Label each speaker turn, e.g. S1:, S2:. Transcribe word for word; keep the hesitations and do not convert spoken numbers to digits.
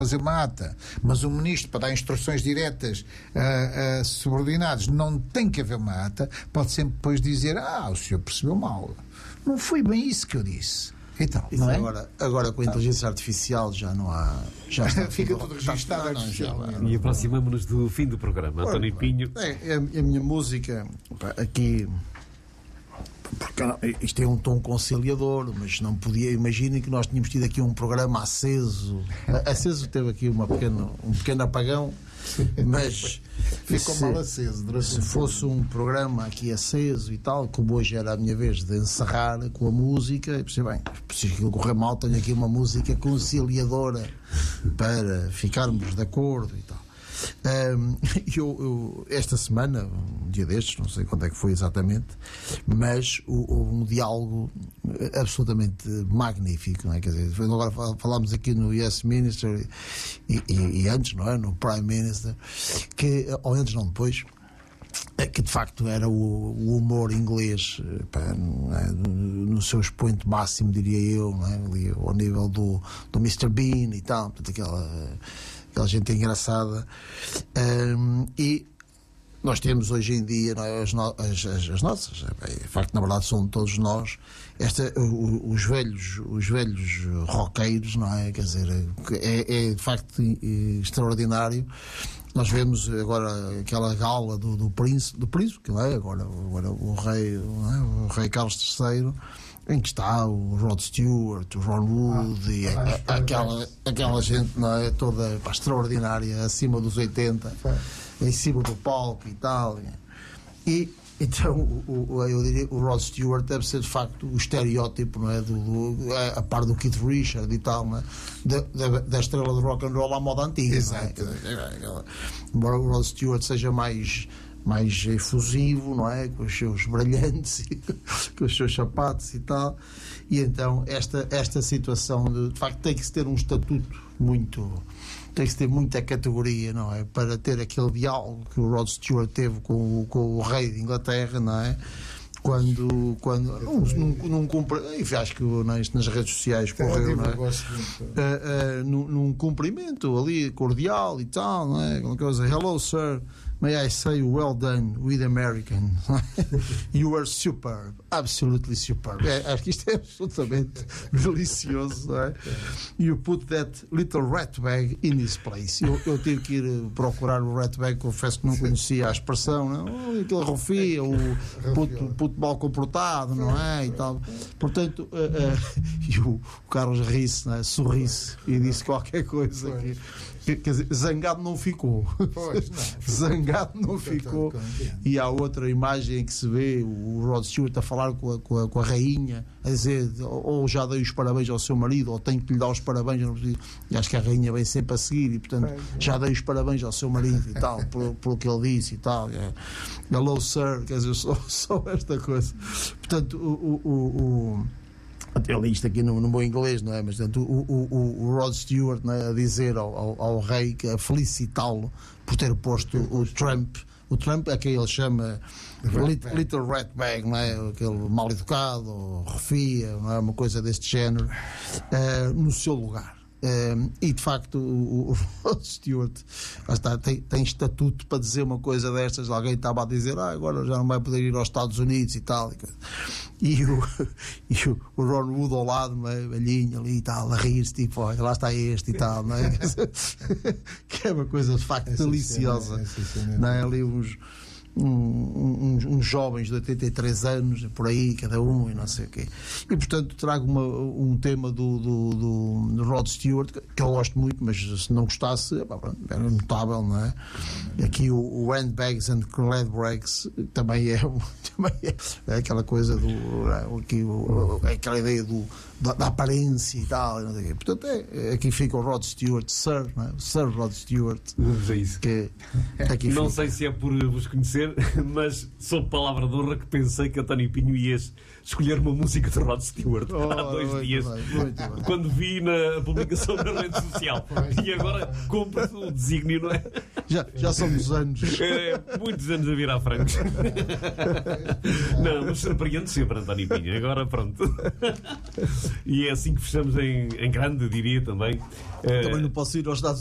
S1: fazer uma ata, mas o ministro, para dar instruções diretas a, a subordinados, não tem que haver uma ata, pode sempre depois dizer: ah, o senhor percebeu mal. Não foi bem isso que eu disse. Então,
S2: isso
S1: não é?
S2: agora, agora com a inteligência artificial já não há. Já está
S1: Fica
S2: tudo,
S1: tudo registado
S2: está,
S1: artificialmente.
S3: E aproximamos-nos do fim do programa.
S2: Ora,
S3: António Pinho.
S2: É, é, a minha música, pá, aqui. Porque isto é um tom conciliador, mas não podia. Imaginem que nós tínhamos tido aqui um programa aceso. Aceso teve aqui uma pequena, um pequeno apagão, mas
S1: ficou
S2: se,
S1: mal aceso.
S2: Se fosse um programa aqui aceso e tal, como hoje era a minha vez de encerrar com a música, eu pensei, bem, se aquilo correr mal, tenho aqui uma música conciliadora para ficarmos de acordo e tal. Um, eu, eu, esta semana, um dia destes, não sei quando é que foi exatamente, mas houve um diálogo absolutamente magnífico, não é? Quer dizer, agora falámos aqui no Yes Minister e, e, e antes, não é? No Prime Minister, que, ou antes não, depois, que de facto era o, o humor inglês, pá, não é? No seu expoente máximo, diria eu, não é? Ali, ao nível do, do mister Bean e tal, portanto, aquela aquela gente engraçada, um, e nós temos hoje em dia, não é, as, no, as, as, as nossas, é, de facto, na verdade são todos nós, esta, o, os velhos os velhos roqueiros, não é, quer dizer, é, é de facto extraordinário. Nós vemos agora aquela gala do, do príncipe, do príncipe, que é agora, agora o rei, não é, o rei Carlos terceiro, em que está o Rod Stewart, o Ron Wood ah, e a, a, aquela, aquela gente, não é, toda, pá, extraordinária, acima dos oitenta, em cima do palco e tal. E então o, o, eu diria que o Rod Stewart deve ser de facto o estereótipo, não é, do, do, a par do Keith Richards e tal, não é? da, da, da estrela do rock and roll à moda antiga.
S1: Exato.
S2: Não é? Embora o Rod Stewart seja mais mais efusivo, não é? Com os seus brilhantes e com os seus sapatos e tal. E então esta, esta situação de, de facto tem que se ter um estatuto muito, tem que se ter muita categoria, não é? Para ter aquele diálogo que o Rod Stewart teve com, com o rei de Inglaterra, não é? Quando, quando num, num, num cumpre, enfim, acho que não, isto nas redes sociais correu, não é? Uh, uh, num, num cumprimento ali cordial e tal, não é? Aquela coisa, hello sir, may I say well done with American. You are superb, absolutely superb. É, acho que isto é absolutamente delicioso, não é? You put that little ratbag in his place. Eu, eu tive que ir procurar o ratbag, confesso que não conhecia a expressão, não? Oh, aquele rofia, o puto, puto mal comportado, não é? E tal. Portanto, uh, uh, e o, o Carlos ri-se, não é? Sorri-se e disse qualquer coisa que. Quer dizer, zangado não ficou.
S1: Pois, não,
S2: zangado não ficou. E há outra imagem em que se vê o Rod Stewart a falar com a, com a, com a rainha, a dizer, ou já dei os parabéns ao seu marido, ou tenho que lhe dar os parabéns. E acho que a rainha vem sempre a seguir, e portanto já dei os parabéns ao seu marido e tal, pelo, pelo que ele disse e tal. É. Hello sir, quer dizer, só, só esta coisa. Portanto, o, o, o eu li isto aqui no, no meu inglês, não é? Mas portanto, o, o, o Rod Stewart, não é? A dizer ao, ao, ao rei, que a felicitá-lo por ter posto o Trump, o Trump é quem ele chama Little, little Ratbag, não é? Aquele mal educado, ou refia, não é? Uma coisa deste género, uh, no seu lugar. Um, e de facto o, o Rod Stewart está, tem, tem estatuto para dizer uma coisa destas. Alguém estava a dizer, ah, agora já não vai poder ir aos Estados Unidos e tal, e o, e o, o Ron Wood ao lado, não é? Velhinho ali e tal, a rir-se, tipo, olha, lá está este e tal, não é? Que é uma coisa de facto essa deliciosa, cena, não é? Ali uns Um, um, uns, uns jovens de oitenta e três anos, por aí, cada um, e não sei o quê. E portanto trago uma, um tema do, do, do, do Rod Stewart, que eu gosto muito, mas se não gostasse, era notável, não é? Aqui o, o Handbags and Cladbags também é, também é, é aquela coisa do. Aqui, o, aquela ideia do, da, da aparência e tal, e não sei o quê. Portanto, é, aqui fica o Rod Stewart, Sir, não é? Sir Rod Stewart.
S3: Vamos a isso.
S2: Que, aqui
S3: não
S2: fica.
S3: sei se é por vos conhecer dizer, mas sob palavra de honra que pensei que António Pinho ia escolher uma música de Rod Stewart
S2: Oh,
S3: há dois
S2: muito
S3: dias,
S2: bem, muito bem.
S3: quando vi na publicação na rede social. E agora compra-se o desígnio, não é?
S2: Já, já são dos anos.
S3: É, muitos anos a virar francos. Não, mas surpreende sempre António Pinho. Agora pronto. E é assim que fechamos em, em grande, diria também.
S2: Também não posso ir aos dados